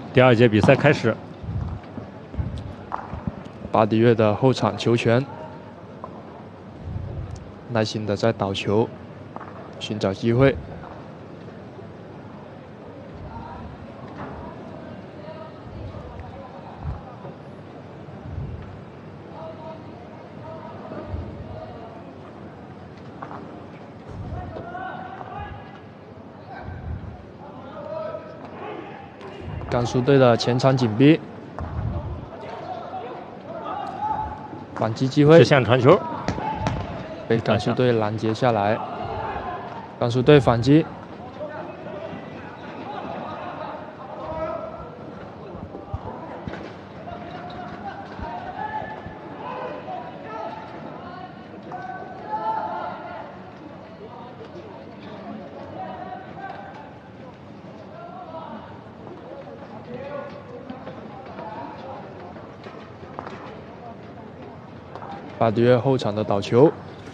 第2节比赛开始， 巴迪约的后场球权，耐心的在倒球，寻找机会。甘肃队的前场紧逼，反击机会， 直线传球， 被甘肃队拦截下来。甘肃队反击，巴迪约后场的倒球，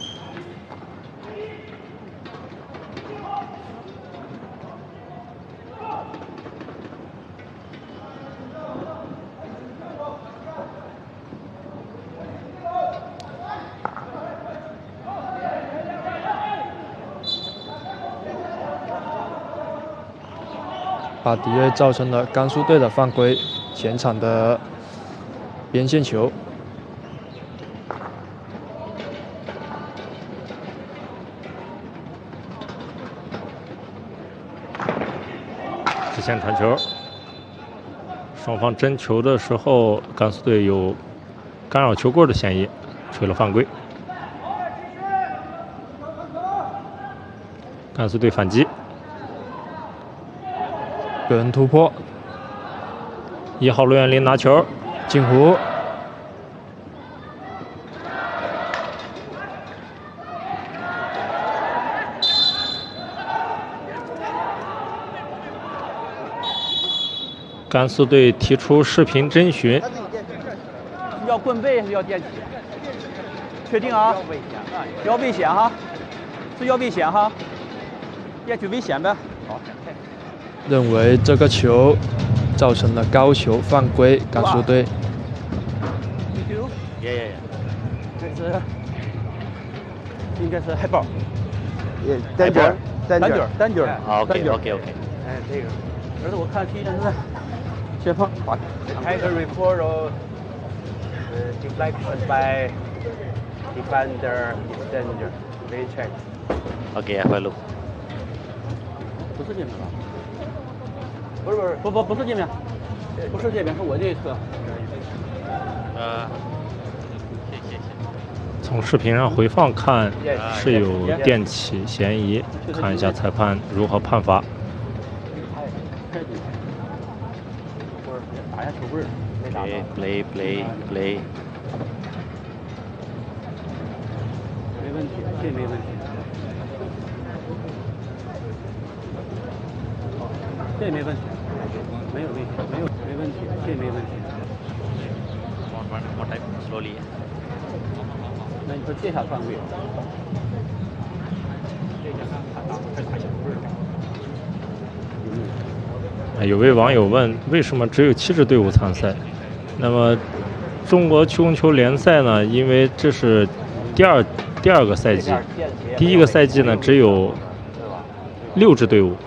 巴迪约造成了甘肃队的犯规，前场的边线球。 直线传球，双方争球的时候，甘肃队有干扰球棍的嫌疑，吹了犯规。甘肃队反击， 个人突破 1号陆彦林拿球， 进弧。 甘肃队提出视频侦询， 要棍背还是要电起？确定啊？要危险哈，是要危险哈，电去危险呗。好， 认为这个球造成了高球犯规，甘肃队。 这是应该是海豹。 单角。 OK。哎，这个，而且我看踢现在前方。 Take a report of deflection by defender extender. They check. OK， 回路。 不是界面吧？不是界面，不是界面，是我这一侧。 谢。 从视频上回放看是有电起嫌疑，看一下裁判如何判罚。 打下球棍儿，没打到。 play。 没问题，这没问题。这没问题，没有危险，没问题，这没问题。 One time slowly。 那你说这下犯规了？ 有位网友问，为什么只有7支队伍参赛？那么，中国曲棍球联赛呢？因为这是第二个赛季，第1个赛季呢只有6支队伍，